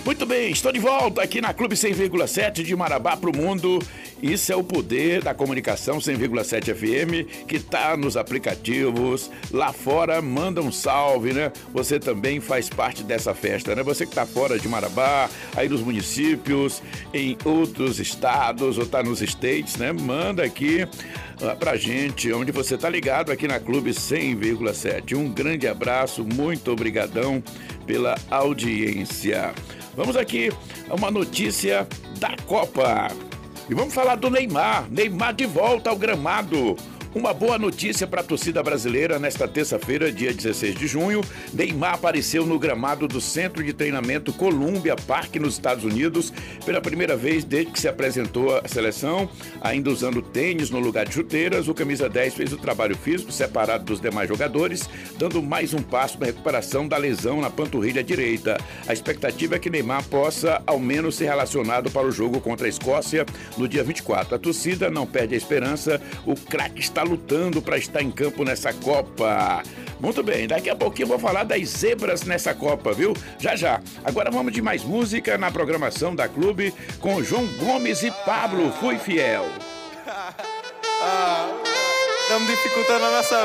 Muito bem, estou de volta aqui na Clube 100,7 de Marabá para o mundo. Isso é o poder da comunicação 100,7 FM, que está nos aplicativos. Lá fora, manda um salve, né? Você também faz parte dessa festa, né? Você que está fora de Marabá, aí nos municípios, em outros estados ou está nos States, né? Manda aqui pra gente, onde você está ligado aqui na Clube 100,7. Um grande abraço, muito obrigadão pela audiência. Vamos aqui a uma notícia da Copa. E vamos falar do Neymar. Neymar de volta ao gramado. Uma boa notícia para a torcida brasileira. Nesta terça-feira, dia 16 de junho, Neymar apareceu no gramado do Centro de Treinamento Columbia Park, nos Estados Unidos, pela primeira vez desde que se apresentou à seleção, ainda usando tênis no lugar de chuteiras. O camisa 10 fez o trabalho físico separado dos demais jogadores, dando mais um passo na recuperação da lesão na panturrilha direita. A expectativa é que Neymar possa, ao menos, ser relacionado para o jogo contra a Escócia no dia 24. A torcida não perde a esperança. O craque está lutando para estar em campo nessa Copa. Muito bem, daqui a pouquinho eu vou falar das zebras nessa Copa, viu? Já. Agora vamos de mais música na programação da Clube com João Gomes e Pablo. Fui Fiel. Estamos dificultando a nossa